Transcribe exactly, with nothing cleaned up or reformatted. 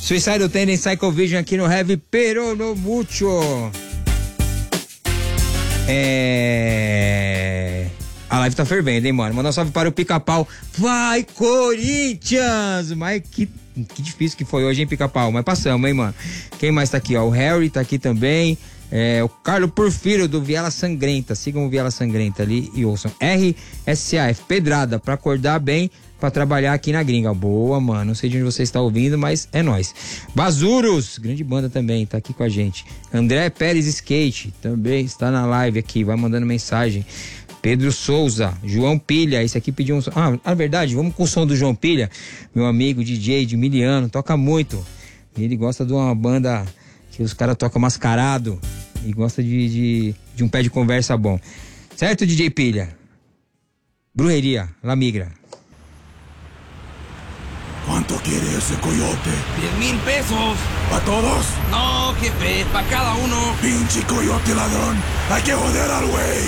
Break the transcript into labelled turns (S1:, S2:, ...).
S1: Suicidal Tendency, Psycho Vision aqui no Heavy Pero no Mucho. É... A live tá fervendo, hein, mano? Manda um salve para o Pica-Pau. Vai, Corinthians! Mas que, que difícil que foi hoje, hein, Pica-Pau? Mas passamos, hein, mano? Quem mais tá aqui, ó? O Harry tá aqui também. É, o Carlos Porfírio do Viela Sangrenta. Sigam o Viela Sangrenta ali e ouçam. R S A F, pedrada, pra acordar bem, pra trabalhar aqui na gringa. Boa, mano. Não sei de onde você está ouvindo, mas é nóis. Bazuros, grande banda também, tá aqui com a gente. André Pérez Skate também está na live aqui, vai mandando mensagem. Pedro Souza, João Pilha, esse aqui pediu um som. Ah, na verdade, vamos com o som do João Pilha, meu amigo D J de Miliano, toca muito. Ele gosta de uma banda que os caras tocam mascarado e gosta de, de, de um pé de conversa bom. Certo, D J Pilha? Brujería, La Migra.
S2: ¿Cuánto quiere ese coyote?
S3: Diez mil pesos.
S2: ¿A todos?
S3: No, jefe, para cada uno.
S2: Pinche coyote ladrón. Hay que joder al güey.